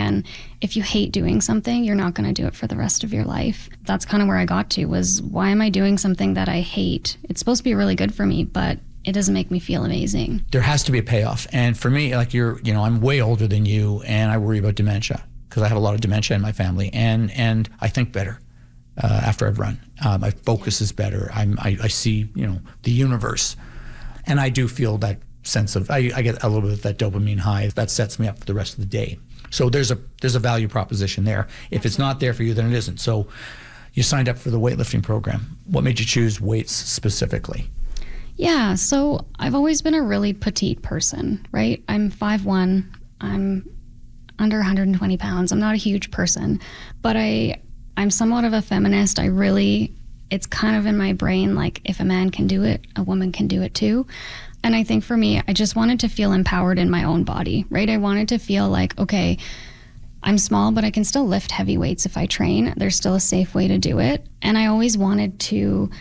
again, if you hate doing something, you're not going to do it for the rest of your life. That's kind of where I got to, was why am I doing something that I hate? It's supposed to be really good for me, but it doesn't make me feel amazing. There has to be a payoff. And for me, like I'm way older than you, and I worry about dementia because I have a lot of dementia in my family, and I think better after I've run. My focus is better. I see, the universe, and I do feel that sense of, I get a little bit of that dopamine high that sets me up for the rest of the day. So there's a value proposition there. If it's not there for you, then it isn't. So you signed up for the weightlifting program. What made you choose weights specifically? Yeah, so I've always been a really petite person, right? I'm 5'1", I'm under 120 pounds. I'm not a huge person, but I'm somewhat of a feminist. It's kind of in my brain, like, if a man can do it, a woman can do it too. And I think for me, I just wanted to feel empowered in my own body, right? I wanted to feel like, okay, I'm small, but I can still lift heavy weights if I train. There's still a safe way to do it. And I always wanted to,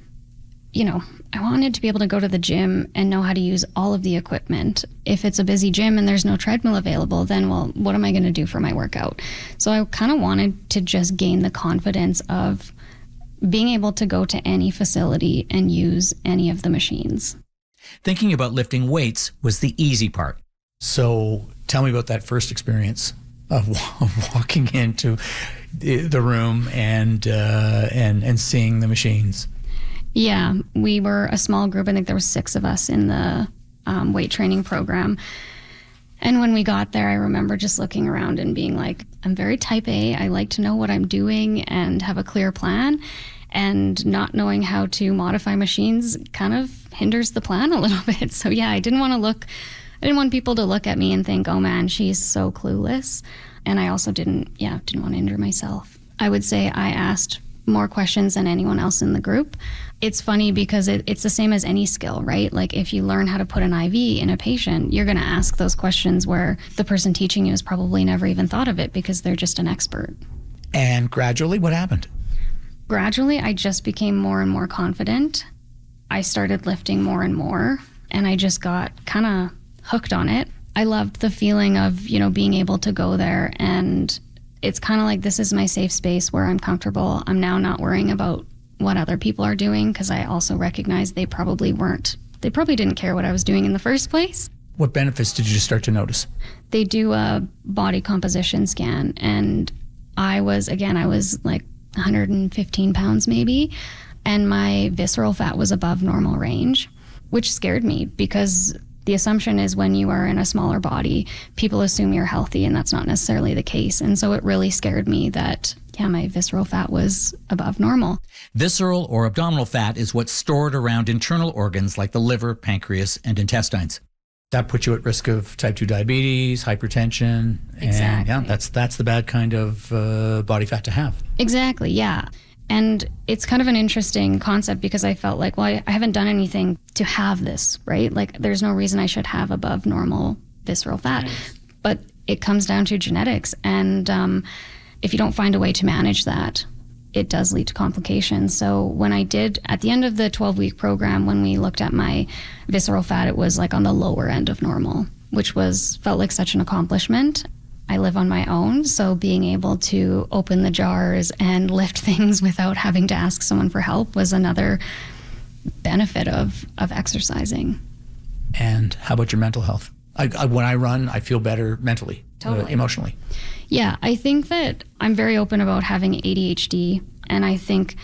I wanted to be able to go to the gym and know how to use all of the equipment. If it's a busy gym and there's no treadmill available, then, well, what am I going to do for my workout? So I kind of wanted to just gain the confidence of being able to go to any facility and use any of the machines. Thinking about lifting weights was the easy part. So tell me about that first experience of walking into the room and seeing the machines. Yeah, we were a small group. I think there were 6 of us in the weight training program. And when we got there, I remember just looking around and being like, I'm very type A. I like to know what I'm doing and have a clear plan. And not knowing how to modify machines kind of hinders the plan a little bit. So yeah, I didn't want people to look at me and think, oh man, she's so clueless. And I also didn't want to injure myself. I would say I asked more questions than anyone else in the group. It's funny because it's the same as any skill, right? Like if you learn how to put an IV in a patient, you're going to ask those questions where the person teaching you has probably never even thought of it because they're just an expert. And gradually, what happened? Gradually, I just became more and more confident. I started lifting more and more, and I just got kind of hooked on it. I loved the feeling of, being able to go there, and it's kind of like, this is my safe space where I'm comfortable. I'm now not worrying about what other people are doing because I also recognize they probably didn't care what I was doing in the first place. What benefits did you start to notice? They do a body composition scan, and I was like 115 pounds maybe, and my visceral fat was above normal range, which scared me because the assumption is when you are in a smaller body, people assume you're healthy, and that's not necessarily the case. And so it really scared me that, my visceral fat was above normal. Visceral or abdominal fat is what's stored around internal organs like the liver, pancreas, and intestines. That puts you at risk of type 2 diabetes, hypertension. Exactly. And that's the bad kind of body fat to have. Exactly, yeah. And it's kind of an interesting concept because I felt like, well, I haven't done anything to have this, right? Like there's no reason I should have above normal visceral fat. Nice. But it comes down to genetics. And if you don't find a way to manage that, it does lead to complications. So when I did, at the end of the 12-week program, when we looked at my visceral fat, it was like on the lower end of normal, which felt like such an accomplishment. I live on my own, so being able to open the jars and lift things without having to ask someone for help was another benefit of exercising. And how about your mental health? When I run, I feel better mentally, totally. Emotionally. Yeah, I think that I'm very open about having ADHD, and I think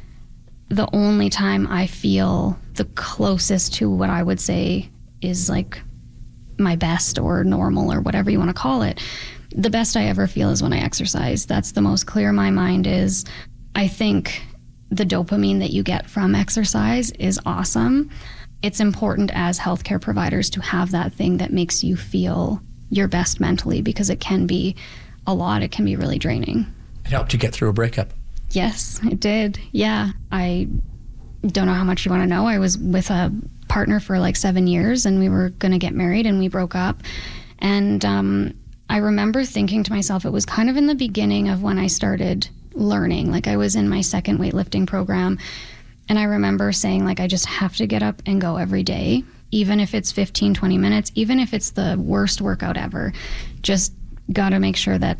the only time I feel the closest to what I would say is like my best or normal or whatever you want to call it, the best I ever feel is when I exercise. That's the most clear my mind is. I think the dopamine that you get from exercise is awesome. It's important as healthcare providers to have that thing that makes you feel your best mentally because it can be a lot. It can be really draining. It helped you get through a breakup. Yes, it did. Yeah. I don't know how much you want to know. I was with a partner for like 7 years and we were going to get married and we broke up. And I remember thinking to myself, it was kind of in the beginning of when I started learning. Like I was in my second weightlifting program. And I remember saying, like, I just have to get up and go every day, even if it's 15, 20 minutes, even if it's the worst workout ever. Just got to make sure that